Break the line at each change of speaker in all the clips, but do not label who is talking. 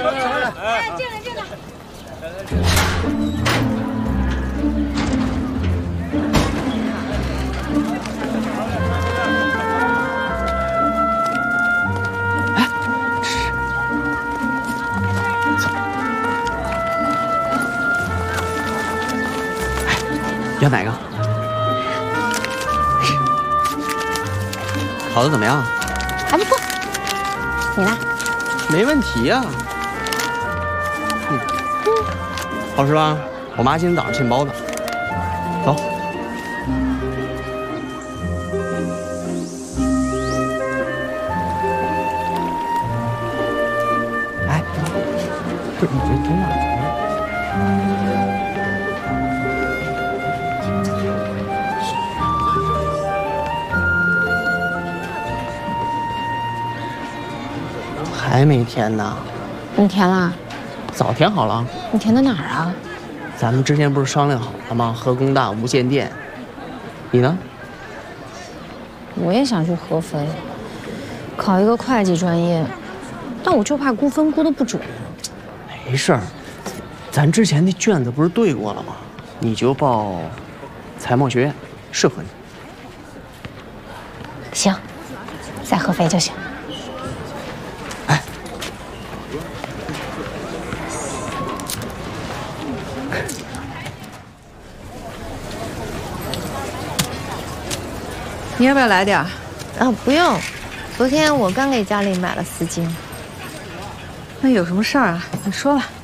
哎，这个。
哎，走。哎，要哪个？烤的怎么样？
还不错。你呢？
没问题呀。好吃吧？我妈今天早上现包的。走。哎，不是你这从哪儿？还没填呢。
你填了？
早填好了。
你填的哪儿啊？
咱们之前不是商量好了吗？河工大无线电。你呢？
我也想去合肥，考一个会计专业，但我就怕估分估的不准。
没事儿，咱之前那卷子不是对过了吗？你就报财贸学院，适合你。
行，在合肥就行。
哎，
你要不要来点儿？
啊，不用，昨天我刚给家里买了丝巾。
那有什么事儿啊？你说吧。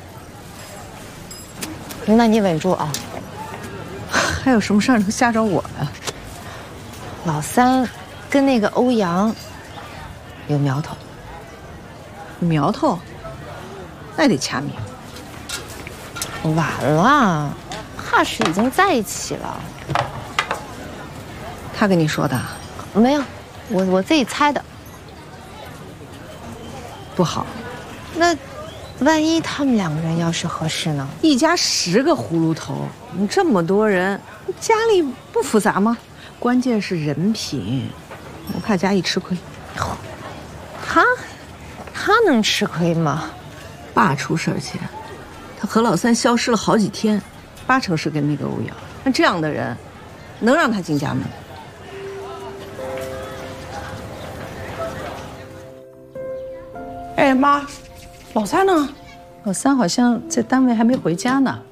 那你稳住啊！
还有什么事儿能吓着我呀？
老三跟那个欧阳有苗头。
苗头？那得掐灭。
晚了，怕是已经在一起了。
他跟你说的？
没有，我自己猜的。
不好。
那万一他们两个人要是合适呢？
一家10个葫芦头，你这么多人，家里不复杂吗？关键是人品，我怕嘉义吃亏。
他能吃亏吗？
爸出事前，他和老三消失了好几天，8成是跟那个欧阳。那这样的人，能让他进家门？
哎妈，老三呢？
老三好像在单位还没回家呢。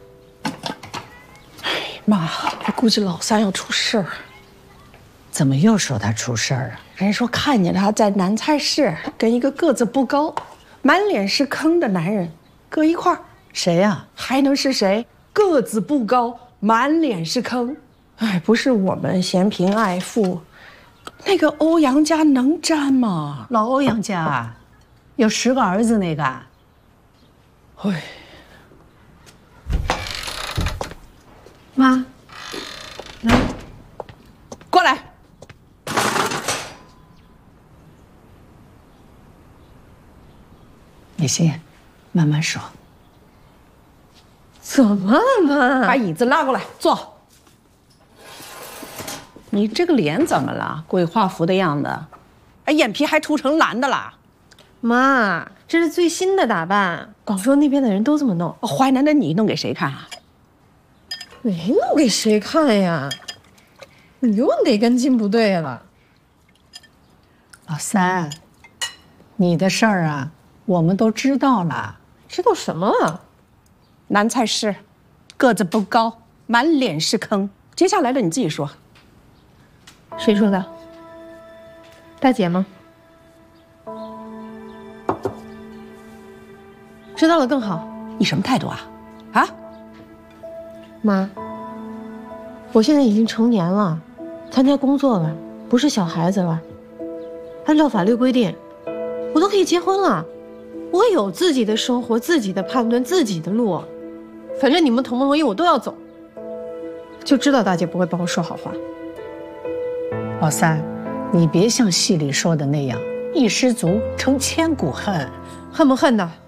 妈，我估计老三要出事儿。
怎么又说他出事儿啊？
人说看见他在南菜市跟一个个子不高、满脸是坑的男人搁一块儿。
谁呀？
还能是谁？个子不高，满脸是坑。哎，不是我们嫌贫爱富，那个欧阳家能沾吗？
老欧阳家啊，有10个儿子那个。
哎，
妈，来，
过来。
你先慢慢说。
怎么了，妈？把椅子拉过来，坐。你这个脸怎么了？鬼画符的样子，哎，眼皮还涂成蓝的啦。
妈，这是最新的打扮，广州那边的人都这么弄。
淮南的你弄给谁看啊？
没弄给谁看呀？你又哪根筋不对了？
老三，你的事儿啊，我们都知道了。
知道什么了？
南菜市，个子不高，满脸是坑。接下来的你自己说。
谁说的？大姐吗？知道了更好。
你什么态度啊？啊？
妈，我现在已经成年了，参加工作了，不是小孩子了。按照法律规定，我都可以结婚了。我有自己的生活，自己的判断，自己的路。反正你们同不同意，我都要走。就知道大姐不会帮我说好话。
老三，你别像戏里说的那样，一失足成千古恨。
恨不恨的？